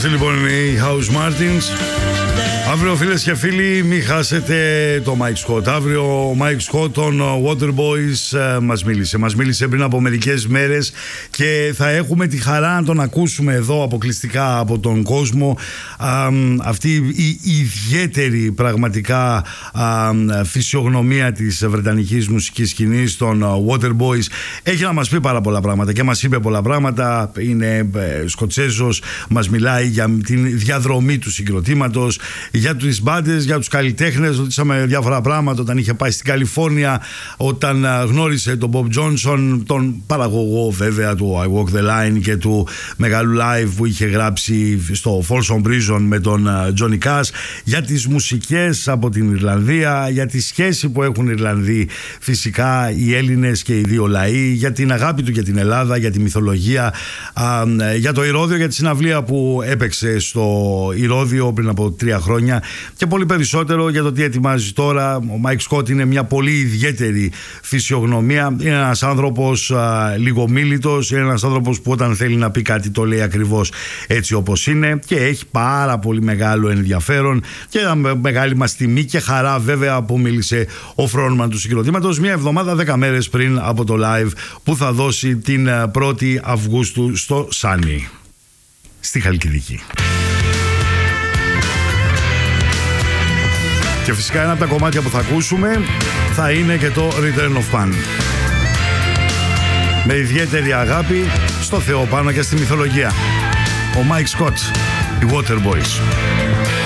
Αυτοί λοιπόν είναι οι House Martins. Αύριο, φίλες και φίλοι, μην χάσετε το Mike Scott. Αύριο ο Mike Scott των Waterboys μας μίλησε πριν από μερικές μέρες και θα έχουμε τη χαρά να τον ακούσουμε εδώ αποκλειστικά από τον κόσμο. Αυτή η ιδιαίτερη πραγματικά φυσιογνωμία της βρετανικής μουσικής σκηνής των Waterboys έχει να μας πει πάρα πολλά πράγματα και μας είπε πολλά πράγματα. Είναι Σκοτσέζος, μας μιλάει για την διαδρομή του συγκροτήματος, για τις μπάντες, για τους καλλιτέχνες. Ρωτήσαμε διάφορα πράγματα όταν είχε πάει στην Καλιφόρνια, όταν γνώρισε τον Bob Johnson, τον παραγωγό βέβαια του I Walk the Line και του μεγάλου live που είχε γράψει στο Folsom Prison με τον Johnny Cash, για τις μουσικές από την Ιρλανδία, για τη σχέση που έχουν οι Ιρλανδοί φυσικά οι Έλληνες και οι δύο λαοί, για την αγάπη του για την Ελλάδα, για τη μυθολογία, για το Ηρώδειο, για τη συναυλία που έπαιξε στο Ηρώδειο πριν από 3 χρόνια και πολύ περισσότερο για το τι ετοιμάζει τώρα. Ο Mike Scott είναι μια πολύ ιδιαίτερη φυσιογνωμία. Είναι ένας άνθρωπος λιγομίλητος, είναι ένας άνθρωπος που όταν θέλει να πει κάτι το λέει ακριβώς έτσι όπως είναι και έχει πάρα πολύ μεγάλο ενδιαφέρον και μεγάλη μας τιμή και χαρά βέβαια που μίλησε ο frontman του συγκροτήματος μια εβδομάδα 10 μέρες πριν από το live που θα δώσει την 1η Αυγούστου στο Σάνι στη Χαλκιδική. Και φυσικά ένα από τα κομμάτια που θα ακούσουμε θα είναι και το Return of Pan. Με ιδιαίτερη αγάπη στο Θεό πάνω και στη μυθολογία. Ο Mike Scott, οι Waterboys.